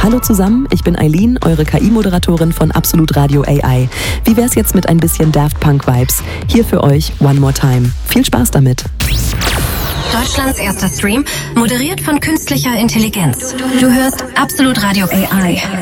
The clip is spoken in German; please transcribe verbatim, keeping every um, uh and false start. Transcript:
Hallo zusammen, ich bin Eileen, eure K I-Moderatorin von Absolut Radio A I. Wie wär's jetzt mit ein bisschen Daft Punk-Vibes? Hier für euch One More Time. Viel Spaß damit. Deutschlands erster Stream, moderiert von künstlicher Intelligenz. Du hörst Absolut Radio A I.